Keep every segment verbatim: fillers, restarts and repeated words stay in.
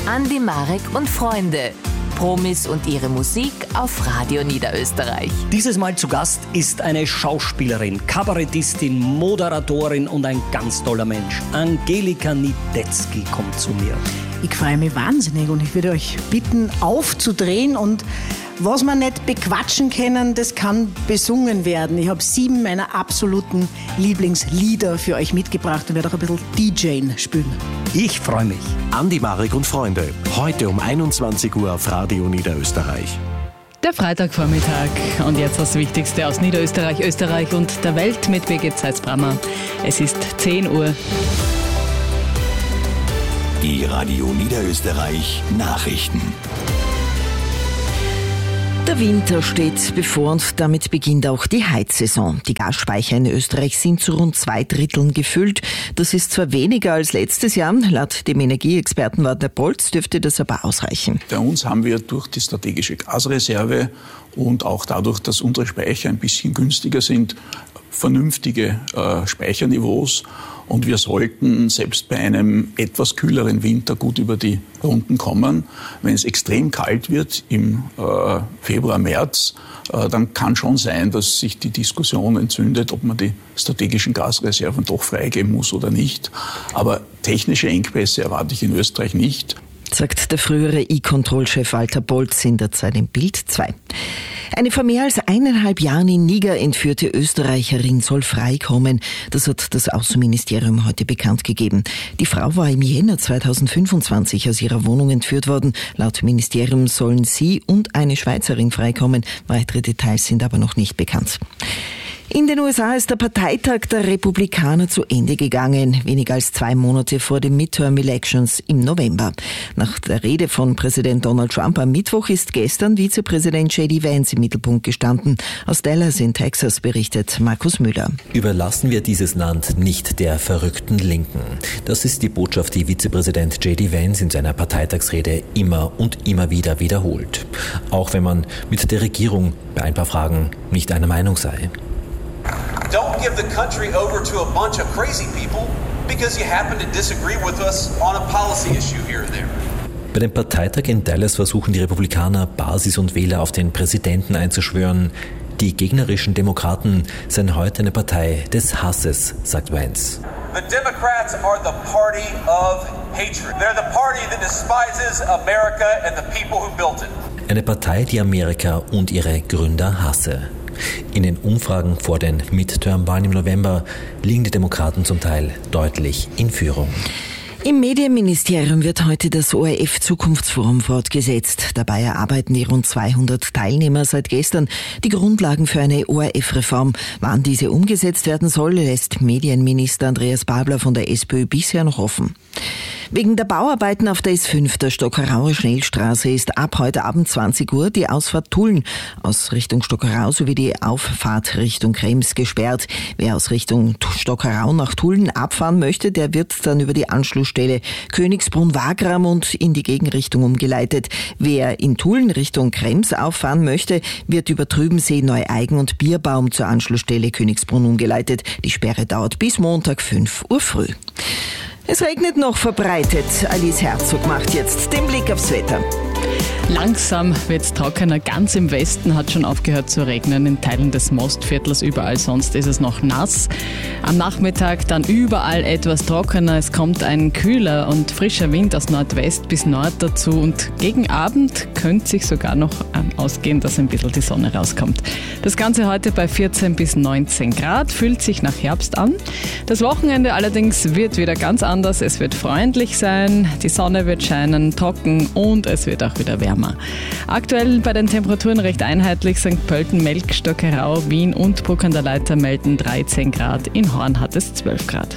Andi Marek und Freunde. Promis und ihre Musik auf Radio Niederösterreich. Dieses Mal zu Gast ist eine Schauspielerin, Kabarettistin, Moderatorin und ein ganz toller Mensch. Angelika Niedetzky kommt zu mir. Ich freue mich wahnsinnig und ich würde euch bitten, aufzudrehen und was wir nicht bequatschen können, das kann besungen werden. Ich habe sieben meiner absoluten Lieblingslieder für euch mitgebracht und werde auch ein bisschen D J spielen. Ich freue mich. Andi Marek und Freunde, heute um einundzwanzig Uhr auf Radio Niederösterreich. Der Freitagvormittag und jetzt das Wichtigste aus Niederösterreich, Österreich und der Welt mit Birgit Zeitz-Brammer. Es ist zehn Uhr. Die Radio Niederösterreich Nachrichten. Der Winter steht bevor und damit beginnt auch die Heizsaison. Die Gasspeicher in Österreich sind zu rund zwei Dritteln gefüllt. Das ist zwar weniger als letztes Jahr, laut dem Energieexperten Walter Bolz dürfte das aber ausreichen. Bei uns haben wir durch die strategische Gasreserve und auch dadurch, dass unsere Speicher ein bisschen günstiger sind, vernünftige äh, Speicherniveaus. Und wir sollten selbst bei einem etwas kühleren Winter gut über die Runden kommen. Wenn es extrem kalt wird im äh, Februar, März, äh, dann kann schon sein, dass sich die Diskussion entzündet, ob man die strategischen Gasreserven doch freigeben muss oder nicht. Aber technische Engpässe erwarte ich in Österreich nicht, sagt der frühere E-Control-Chef Walter Bolz in der Zeit im Bild zwei. Eine vor mehr als eineinhalb Jahren in Niger entführte Österreicherin soll freikommen. Das hat das Außenministerium heute bekannt gegeben. Die Frau war im Jänner zweitausendfünfundzwanzig aus ihrer Wohnung entführt worden. Laut Ministerium sollen sie und eine Schweizerin freikommen. Weitere Details sind aber noch nicht bekannt. In den U S A ist der Parteitag der Republikaner zu Ende gegangen, weniger als zwei Monate vor den Midterm-Elections im November. Nach der Rede von Präsident Donald Trump am Mittwoch ist gestern Vizepräsident J D Vance im Mittelpunkt gestanden. Aus Dallas in Texas berichtet Markus Müller. Überlassen wir dieses Land nicht der verrückten Linken. Das ist die Botschaft, die Vizepräsident J D Vance in seiner Parteitagsrede immer und immer wieder wiederholt. Auch wenn man mit der Regierung bei ein paar Fragen nicht einer Meinung sei. Don't give the country over to a bunch of crazy people because you happen to disagree with us on a policy issue here or there. Bei dem Parteitag in Dallas versuchen die Republikaner, Basis und Wähler auf den Präsidenten einzuschwören. Die gegnerischen Demokraten seien heute eine Partei des Hasses, sagt Vance. The Democrats are the party of hatred. They're the party that despises America and the people who built it. Eine Partei, die Amerika und ihre Gründer hasse. In den Umfragen vor den Midterm-Wahlen im November liegen die Demokraten zum Teil deutlich in Führung. Im Medienministerium wird heute das O R F-Zukunftsforum fortgesetzt. Dabei erarbeiten die rund zweihundert Teilnehmer seit gestern die Grundlagen für eine O R F-Reform. Wann diese umgesetzt werden soll, lässt Medienminister Andreas Babler von der SPÖ bisher noch offen. Wegen der Bauarbeiten auf der S fünf der Stockerauer Schnellstraße ist ab heute Abend zwanzig Uhr die Ausfahrt Tulln aus Richtung Stockerau sowie die Auffahrt Richtung Krems gesperrt. Wer aus Richtung Stockerau nach Tulln abfahren möchte, der wird dann über die Anschlussstelle Königsbrunn-Wagram und in die Gegenrichtung umgeleitet. Wer in Tulln Richtung Krems auffahren möchte, wird über Trübensee, Neueigen und Bierbaum zur Anschlussstelle Königsbrunn umgeleitet. Die Sperre dauert bis Montag fünf Uhr früh. Es regnet noch verbreitet. Alice Herzog macht jetzt den Blick aufs Wetter. Langsam wird's trockener. Ganz im Westen hat schon aufgehört zu regnen. In Teilen des Mostviertels, überall sonst ist es noch nass. Am Nachmittag dann überall etwas trockener. Es kommt ein kühler und frischer Wind aus Nordwest bis Nord dazu. Und gegen Abend könnte sich sogar noch ausgehen, dass ein bisschen die Sonne rauskommt. Das Ganze heute bei vierzehn bis neunzehn Grad. Fühlt sich nach Herbst an. Das Wochenende allerdings wird wieder ganz anders. Es wird freundlich sein, die Sonne wird scheinen, trocken und es wird auch wieder wärmer. Aktuell bei den Temperaturen recht einheitlich. Sankt Pölten, Melk, Stockerau, Wien und Bruck an der Leiter melden dreizehn Grad. In Horn hat es zwölf Grad.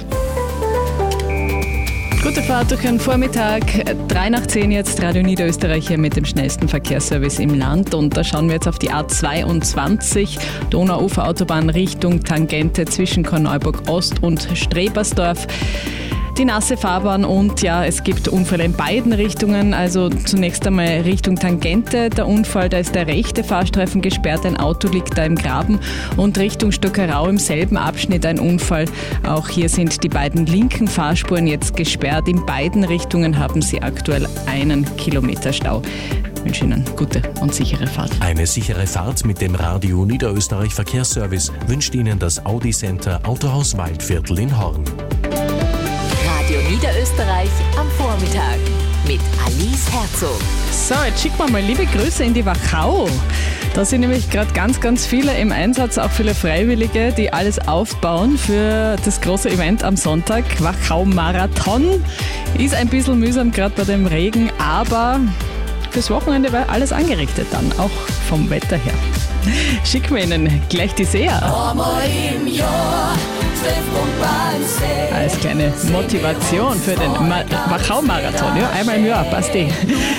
Gute Fahrt durch den Vormittag. drei nach zehn jetzt, Radio Niederösterreich hier mit dem schnellsten Verkehrsservice im Land. Und da schauen wir jetzt auf die A zweiundzwanzig, Donauuferautobahn Richtung Tangente zwischen Korneuburg Ost und Strebersdorf. die nasse Fahrbahn und ja, es gibt Unfälle in beiden Richtungen. Also zunächst einmal Richtung Tangente. Der Unfall, da ist der rechte Fahrstreifen gesperrt, ein Auto liegt da im Graben und Richtung Stockerau im selben Abschnitt ein Unfall. Auch hier sind die beiden linken Fahrspuren jetzt gesperrt. In beiden Richtungen haben sie aktuell einen Kilometer Stau. Ich wünsche Ihnen gute und sichere Fahrt. Eine sichere Fahrt mit dem Radio Niederösterreich Verkehrsservice wünscht Ihnen das Audi Center Autohaus Waldviertel in Horn. Radio Niederösterreich am Vormittag mit Alice Herzog. So, jetzt schicken wir mal liebe Grüße in die Wachau. Da sind nämlich gerade ganz, ganz viele im Einsatz, auch viele Freiwillige, die alles aufbauen für das große Event am Sonntag. Wachau-Marathon. Ist ein bisschen mühsam gerade bei dem Regen, aber fürs Wochenende war alles angerichtet dann, auch vom Wetter her. Schicken wir Ihnen gleich die Seher. Als kleine Motivation für den Ma- Wachau-Marathon. Ja, einmal im Jahr, passt eh.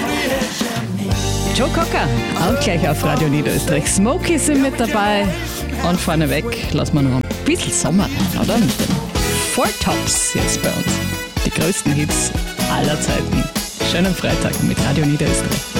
Joe Cocker, auch gleich auf Radio Niederösterreich. Smokey sind mit dabei. Und vorneweg lassen wir noch ein bisschen Sommer rein, oder? Mit den Four Tops jetzt bei uns. Die größten Hits aller Zeiten. Schönen Freitag mit Radio Niederösterreich.